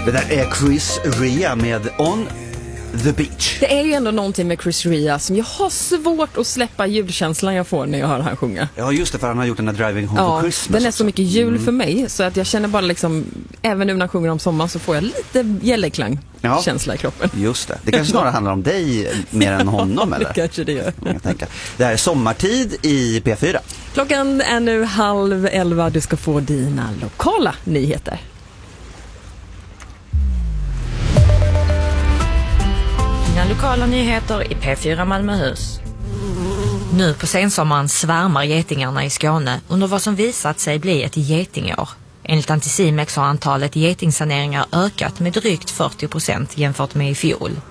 Det där är Chris Rea med On the Beach. Det är ju ändå någonting med Chris Rea som jag har svårt att släppa julkänslan jag får när jag hör han sjunga. Ja, just det, för han har gjort den där Driving Home for Christmas. Den är så mycket jul för mig, så att jag känner bara liksom, även nu när han sjunger om sommaren så får jag lite gälleklang känsla i kroppen. Just det. Det kanske snarare handlar om dig mer än honom, eller? Det kanske det gör. Det här är sommartid i P4. Klockan är nu 10:30. Du ska få dina lokala nyheter. Dina lokala nyheter i P4 Malmöhus. Nu på sensommaren svärmar getingarna i Skåne under vad som visat sig bli ett getingår. Enligt Anticimex har antalet getingsaneringar ökat med drygt 40% jämfört med i fjol.